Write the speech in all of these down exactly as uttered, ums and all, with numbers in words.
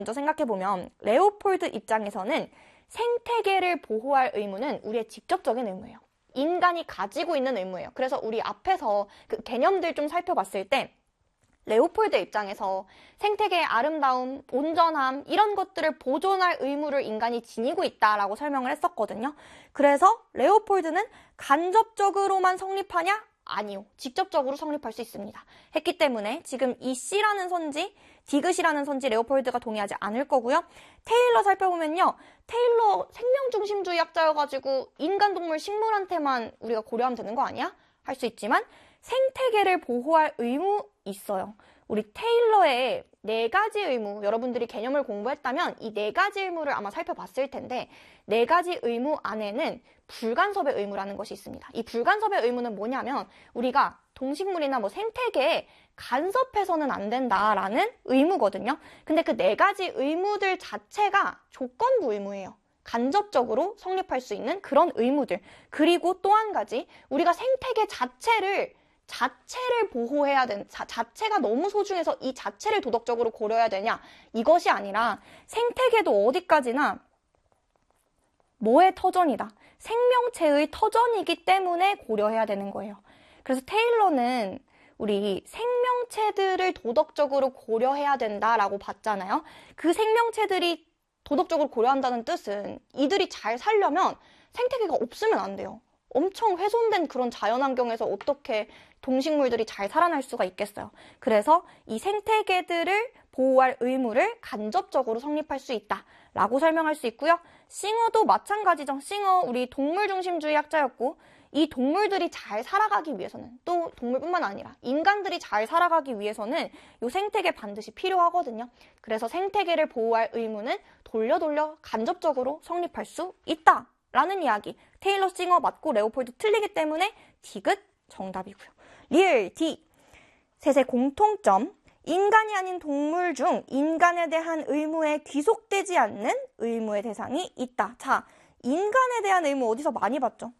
먼저 생각해보면 레오폴드 입장에서는 생태계를 보호할 의무는 우리의 직접적인 의무예요. 인간이 가지고 있는 의무예요. 그래서 우리 앞에서 그 개념들 좀 살펴봤을 때 레오폴드 입장에서 생태계의 아름다움, 온전함 이런 것들을 보존할 의무를 인간이 지니고 있다라고 설명을 했었거든요. 그래서 레오폴드는 간접적으로만 성립하냐? 아니요. 직접적으로 성립할 수 있습니다. 했기 때문에 지금 이 C라는 선지, 디귿이라는 선지 레오폴드가 동의하지 않을 거고요. 테일러 살펴보면요. 테일러 생명중심주의 학자여가지고 인간, 동물, 식물한테만 우리가 고려하면 되는 거 아니야? 할 수 있지만 생태계를 보호할 의무 있어요. 우리 테일러의 네 가지 의무, 여러분들이 개념을 공부했다면 이 네 가지 의무를 아마 살펴봤을 텐데 네 가지 의무 안에는 불간섭의 의무라는 것이 있습니다. 이 불간섭의 의무는 뭐냐면 우리가 동식물이나 뭐 생태계에 간섭해서는 안 된다라는 의무거든요. 근데 그 네 가지 의무들 자체가 조건부 의무예요. 간접적으로 성립할 수 있는 그런 의무들. 그리고 또 한 가지, 우리가 생태계 자체를 자체를 보호해야 되는, 자, 자체가 너무 소중해서 이 자체를 도덕적으로 고려해야 되냐? 이것이 아니라 생태계도 어디까지나 뭐의 터전이다. 생명체의 터전이기 때문에 고려해야 되는 거예요. 그래서 테일러는 우리 생명체들을 도덕적으로 고려해야 된다라고 봤잖아요. 그 생명체들이 도덕적으로 고려한다는 뜻은 이들이 잘 살려면 생태계가 없으면 안 돼요. 엄청 훼손된 그런 자연환경에서 어떻게 동식물들이 잘 살아날 수가 있겠어요. 그래서 이 생태계들을 보호할 의무를 간접적으로 성립할 수 있다라고 설명할 수 있고요. 싱어도 마찬가지죠. 싱어 우리 동물중심주의 학자였고 이 동물들이 잘 살아가기 위해서는 또 동물뿐만 아니라 인간들이 잘 살아가기 위해서는 이 생태계 반드시 필요하거든요. 그래서 생태계를 보호할 의무는 돌려 돌려 간접적으로 성립할 수 있다라는 이야기. 테일러, 싱어 맞고 레오폴드 틀리기 때문에 디귿 정답이고요. 리을 D. 셋의 공통점. 인간이 아닌 동물 중 인간에 대한 의무에 귀속되지 않는 의무의 대상이 있다. 자, 인간에 대한 의무 어디서 많이 봤죠?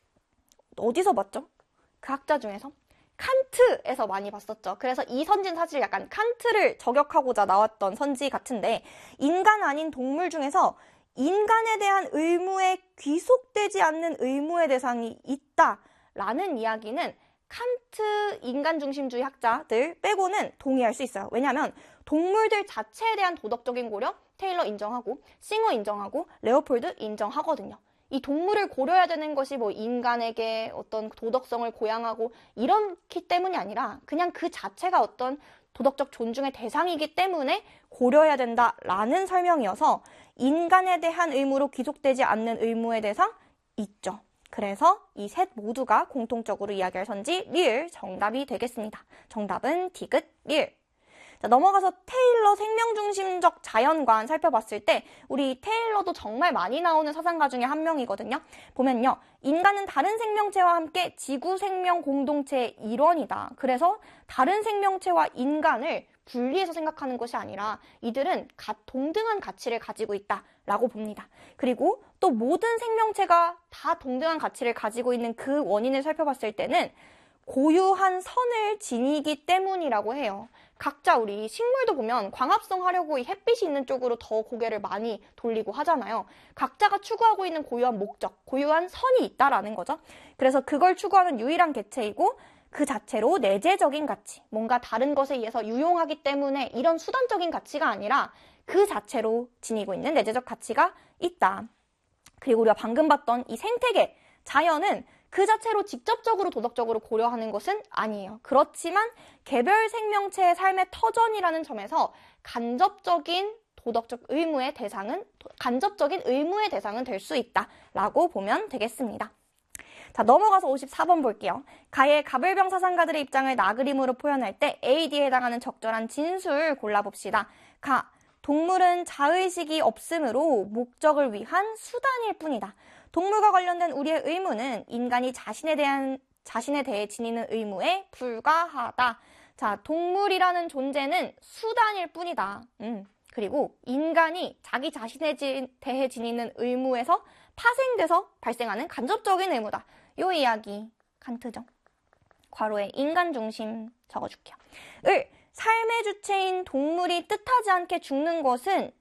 어디서 봤죠? 그 학자 중에서? 칸트에서 많이 봤었죠. 그래서 이 선지는 사실 약간 칸트를 저격하고자 나왔던 선지 같은데 인간 아닌 동물 중에서 인간에 대한 의무에 귀속되지 않는 의무의 대상이 있다라는 이야기는 칸트 인간중심주의 학자들 빼고는 동의할 수 있어요. 왜냐하면 동물들 자체에 대한 도덕적인 고려 테일러 인정하고 싱어 인정하고 레오폴드 인정하거든요. 이 동물을 고려해야 되는 것이 뭐 인간에게 어떤 도덕성을 고양하고 이렇기 때문이 아니라 그냥 그 자체가 어떤 도덕적 존중의 대상이기 때문에 고려해야 된다라는 설명이어서 인간에 대한 의무로 귀속되지 않는 의무의 대상 있죠. 그래서 이 셋 모두가 공통적으로 이야기할 선지 리을 정답이 되겠습니다. 정답은 디귿 리을. 자, 넘어가서 테일러 생명중심적 자연관 살펴봤을 때 우리 테일러도 정말 많이 나오는 사상가 중에 한 명이거든요. 보면요. 인간은 다른 생명체와 함께 지구 생명 공동체의 일원이다. 그래서 다른 생명체와 인간을 분리해서 생각하는 것이 아니라 이들은 가, 동등한 가치를 가지고 있다라고 봅니다. 그리고 또 모든 생명체가 다 동등한 가치를 가지고 있는 그 원인을 살펴봤을 때는 고유한 선을 지니기 때문이라고 해요. 각자 우리 식물도 보면 광합성 하려고 이 햇빛이 있는 쪽으로 더 고개를 많이 돌리고 하잖아요. 각자가 추구하고 있는 고유한 목적, 고유한 선이 있다라는 거죠. 그래서 그걸 추구하는 유일한 개체이고 그 자체로 내재적인 가치, 뭔가 다른 것에 의해서 유용하기 때문에 이런 수단적인 가치가 아니라 그 자체로 지니고 있는 내재적 가치가 있다. 그리고 우리가 방금 봤던 이 생태계, 자연은 그 자체로 직접적으로 도덕적으로 고려하는 것은 아니에요. 그렇지만 개별 생명체의 삶의 터전이라는 점에서 간접적인 도덕적 의무의 대상은, 간접적인 의무의 대상은 될 수 있다라고 보면 되겠습니다. 자, 넘어가서 오십사 번 볼게요. 가의 가불병 사상가들의 입장을 나그림으로 표현할 때 에이, D에 해당하는 적절한 진술 골라봅시다. 가, 동물은 자의식이 없으므로 목적을 위한 수단일 뿐이다. 동물과 관련된 우리의 의무는 인간이 자신에 대한, 자신에 대해 지니는 의무에 불과하다. 자, 동물이라는 존재는 수단일 뿐이다. 음, 그리고 인간이 자기 자신에 대해 지니는 의무에서 파생돼서 발생하는 간접적인 의무다. 요 이야기 칸트죠. 괄호에 인간 중심 적어줄게요. 을, 삶의 주체인 동물이 뜻하지 않게 죽는 것은